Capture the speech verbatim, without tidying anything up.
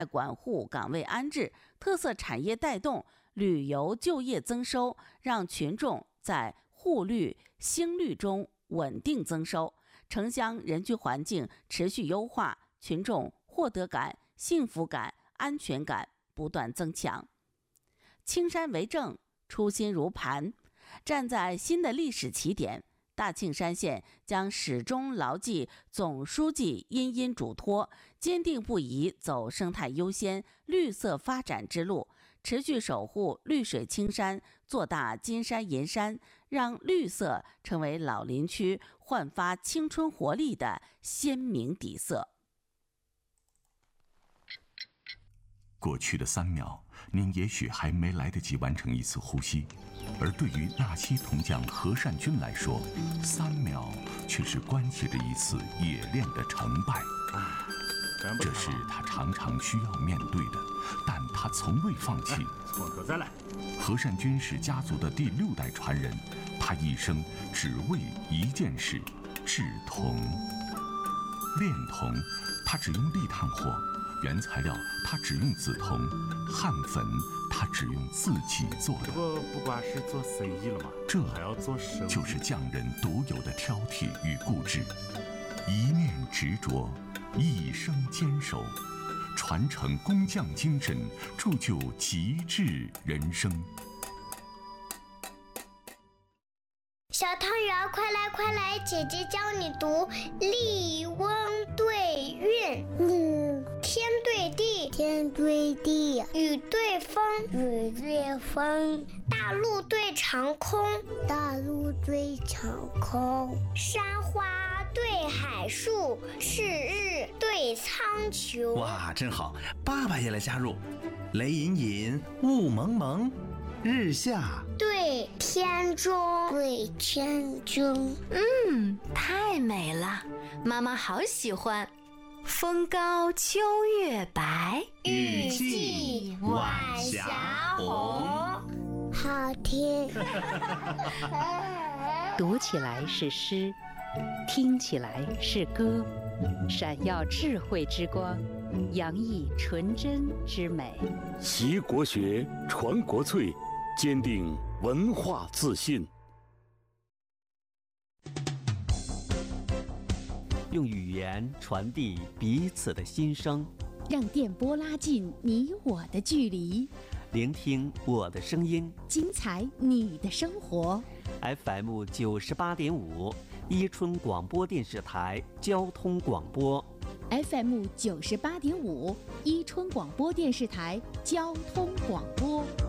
管护岗位安置、特色产业带动、旅游就业增收，让群众在户绿、兴绿中稳定增收，城乡人居环境持续优化，群众获得感、幸福感、安全感不断增强。青山为证，初心如磐，站在新的历史起点，大庆山县将始终牢记总书记殷殷嘱托，坚定不移走生态优先、绿色发展之路，持续守护绿水青山，做大金山银山，让绿色成为老林区焕发青春活力的鲜明底色。 过去的三秒，您也许还没来得及完成一次呼吸，而对于纳西铜匠何善军来说，三秒却是关系着一次冶炼的成败。这是他常常需要面对的，但他从未放弃。 从头再来。 何善军是家族的第六代传人，他一生只为一件事：制铜。炼铜，他只用砾炭火。原材料他只用紫铜，焊粉他只用自己做的。 这不不光是做生意了吗？ 这还要做生意， 就是匠人独有的挑剔与固执，一念执着，一生坚守，传承工匠精神，铸就极致人生。 小汤圆，快来快来，姐姐教你读《笠翁对韵》。嗯，天对地，天对地；雨对风，雨对风；大陆对长空，大陆对长空；山花对海树，赤日对苍穹。 哇，真好！爸爸也来加入。雷隐隐，雾蒙蒙。日下对天中，对天中。 嗯，太美了，妈妈好喜欢。风高秋月白， 雨霁晚霞红。 好听。 读起来是诗，听起来是歌，闪耀智慧之光，洋溢纯真之美。 习国学，传国粹，坚定文化自信。 用语言传递彼此的心声， 让电波拉近你我的距离， 聆听我的声音， 精彩你的生活。 F M 九十八点五，伊春广播电视台交通广播。 F M 九十八点五，伊春广播电视台交通广播。